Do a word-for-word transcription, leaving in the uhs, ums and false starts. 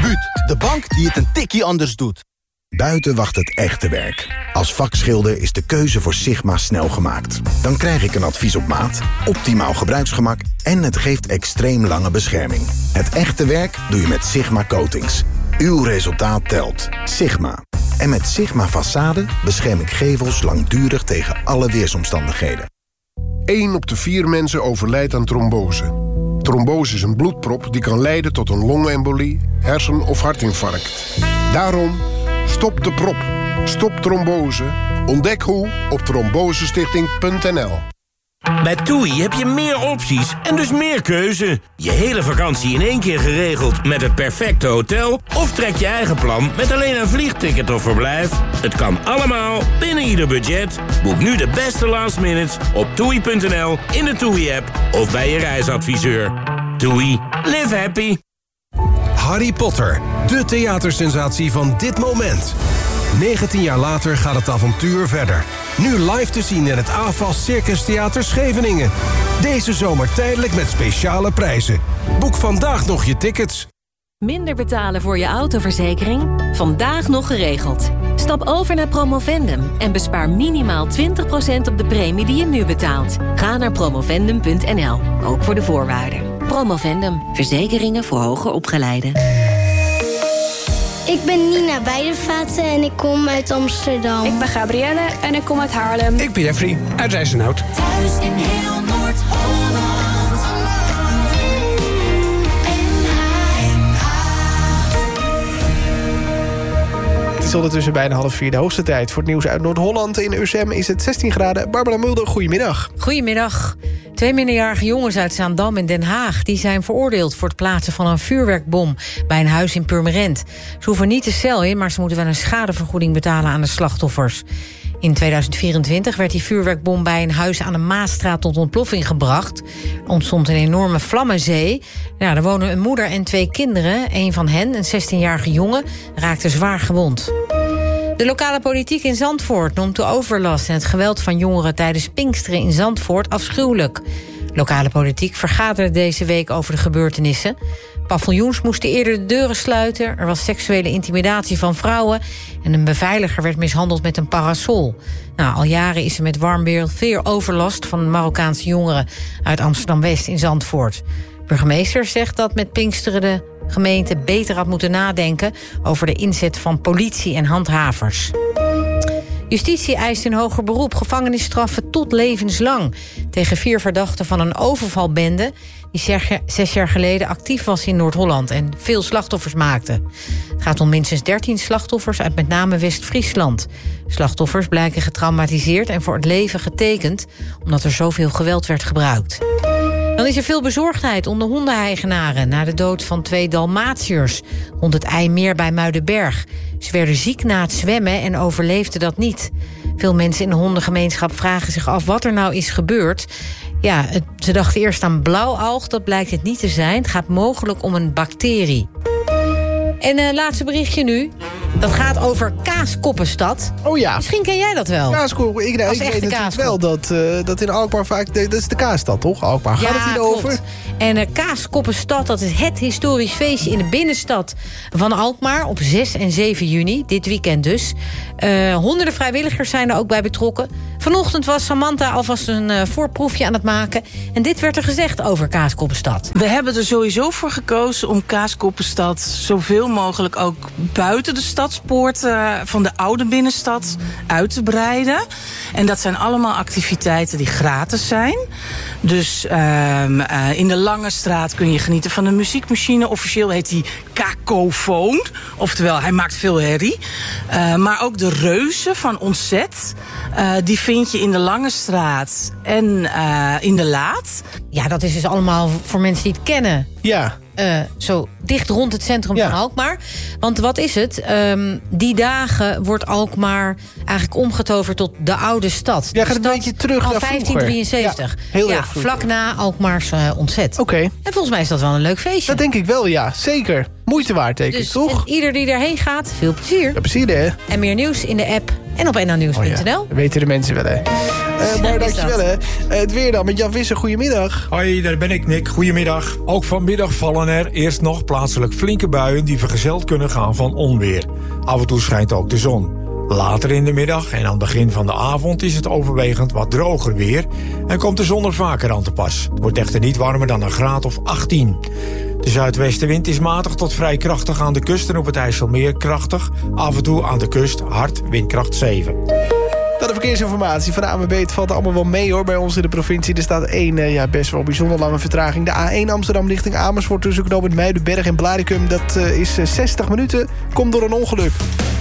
Absoluut. De bank die het een tikkie anders doet. Buiten wacht het echte werk. Als vakschilder is de keuze voor Sigma snel gemaakt. Dan krijg ik een advies op maat, optimaal gebruiksgemak en het geeft extreem lange bescherming. Het echte werk doe je met Sigma Coatings. Uw resultaat telt. Sigma. En met Sigma Façade bescherm ik gevels langdurig tegen alle weersomstandigheden. één op de vier mensen overlijdt aan trombose. Trombose is een bloedprop die kan leiden tot een longembolie, hersen- of hartinfarct. Daarom, stop de prop. Stop trombose. Ontdek hoe op trombosestichting punt n l. Bij TUI heb je meer opties en dus meer keuze. Je hele vakantie in één keer geregeld met het perfecte hotel... of trek je eigen plan met alleen een vliegticket of verblijf. Het kan allemaal binnen ieder budget. Boek nu de beste last minutes op toei punt n l, in de TUI-app of bij je reisadviseur. TUI. Live happy. Harry Potter, de theatersensatie van dit moment. negentien jaar later gaat het avontuur verder. Nu live te zien in het A F A S Circus Theater Scheveningen. Deze zomer tijdelijk met speciale prijzen. Boek vandaag nog je tickets. Minder betalen voor je autoverzekering? Vandaag nog geregeld. Stap over naar Promovendum en bespaar minimaal twintig procent op de premie die je nu betaalt. Ga naar promovendum punt n l, ook voor de voorwaarden. Promovendum, verzekeringen voor hoger opgeleiden. Ik ben Nina Weidevaten en ik kom uit Amsterdam. Ik ben Gabrielle en ik kom uit Haarlem. Ik ben Jeffrey uit Rijzenhout. Thuis in heel Noord-Holland. Het is ondertussen bijna half vier, de hoogste tijd voor het nieuws uit Noord-Holland. In U S M is het zestien graden. Barbara Mulder, goedemiddag. Goedemiddag. Twee minderjarige jongens uit Zaandam in Den Haag... die zijn veroordeeld voor het plaatsen van een vuurwerkbom... bij een huis in Purmerend. Ze hoeven niet de cel in, maar ze moeten wel een schadevergoeding betalen aan de slachtoffers. In tweeduizend vierentwintig werd die vuurwerkbom bij een huis aan de Maasstraat tot ontploffing gebracht. Er ontstond een enorme vlammenzee. Nou, er wonen een moeder en twee kinderen. Een van hen, een zestienjarige jongen, raakte zwaar gewond. De lokale politiek in Zandvoort noemt de overlast en het geweld van jongeren tijdens Pinksteren in Zandvoort afschuwelijk. Lokale politiek vergaderde deze week over de gebeurtenissen. Paviljoens moesten eerder de deuren sluiten. Er was seksuele intimidatie van vrouwen. En een beveiliger werd mishandeld met een parasol. Nou, al jaren is er met warm weer veel overlast van Marokkaanse jongeren uit Amsterdam-West in Zandvoort. De burgemeester zegt dat met Pinksteren de gemeente beter had moeten nadenken over de inzet van politie en handhavers. Justitie eist in hoger beroep gevangenisstraffen tot levenslang tegen vier verdachten van een overvalbende die zes jaar geleden actief was in Noord-Holland en veel slachtoffers maakte. Het gaat om minstens dertien slachtoffers uit met name West-Friesland. Slachtoffers blijken getraumatiseerd en voor het leven getekend omdat er zoveel geweld werd gebruikt. Dan is er veel bezorgdheid onder hondeneigenaren na de dood van twee Dalmatiërs rond het IJmeer bij Muidenberg. Ze werden ziek na het zwemmen en overleefden dat niet. Veel mensen in de hondengemeenschap vragen zich af wat er nou is gebeurd. Ja, het, ze dachten eerst aan blauwalg, dat blijkt het niet te zijn. Het gaat mogelijk om een bacterie. En uh, laatste berichtje nu. Dat gaat over Kaaskoppenstad. Oh ja. Misschien ken jij dat wel. Kaaskop. Ik, nou, ik weet natuurlijk wel dat, uh, dat in Alkmaar vaak... Dat is de Kaasstad, toch? Alkmaar. Gaat ja, het hier over? En uh, Kaaskoppenstad, dat is het historisch feestje in de binnenstad van Alkmaar op zes en zeven juni. Dit weekend dus. Uh, honderden vrijwilligers zijn er ook bij betrokken. Vanochtend was Samantha alvast een uh, voorproefje aan het maken. En dit werd er gezegd over Kaaskoppenstad. We hebben er sowieso voor gekozen om Kaaskoppenstad zoveel mogelijk ook buiten de stadspoorten van de oude binnenstad uit te breiden. En dat zijn allemaal activiteiten die gratis zijn. Dus uh, uh, in de Lange Straat kun je genieten van de muziekmachine. Officieel heet die Kakofoon. Oftewel, hij maakt veel herrie. Uh, maar ook de reuzen van Ontzet. Uh, die vind je in de Lange Straat en uh, in de Laat. Ja, dat is dus allemaal voor mensen die het kennen. Ja. Uh, zo dicht rond het centrum ja. van Alkmaar. Want wat is het? Um, die dagen wordt Alkmaar eigenlijk omgetoverd tot de oude stad. Ja, gaat een beetje terug van naar vijftien drieënzeventig. Ja, heel ja, erg vroeger. Vlak na Alkmaars uh, ontzet. Oké. Okay. En volgens mij is dat wel een leuk feestje. Dat denk ik wel, ja. Zeker. Moeite waard, denk dus, ik, toch? Ieder die erheen gaat, veel plezier. Ja, plezier, hè. En meer nieuws in de app en op n l nieuws punt n l. Oh ja, dat weten de mensen wel, hè. Uh, maar dankjewel, hè. Uh, het weer dan met Jan Visser. Goedemiddag. Hoi, daar ben ik, Nick. Goedemiddag. Ook vanmiddag vallen er eerst nog plaatselijk flinke buien die vergezeld kunnen gaan van onweer. Af en toe schijnt ook de zon. Later in de middag en aan het begin van de avond is het overwegend wat droger weer en komt de zon er vaker aan te pas. Het wordt echter niet warmer dan een graad of achttien. De zuidwestenwind is matig tot vrij krachtig aan de kust en op het IJsselmeer krachtig. Af en toe aan de kust hard, windkracht zeven. Dan de verkeersinformatie van de A N W B. Het valt allemaal wel mee hoor bij ons in de provincie. Er staat één uh, ja, best wel bijzonder lange vertraging. De A één Amsterdam richting Amersfoort tussen knooppunt Muidenberg en Blaricum. Dat uh, is uh, zestig minuten. Komt door een ongeluk.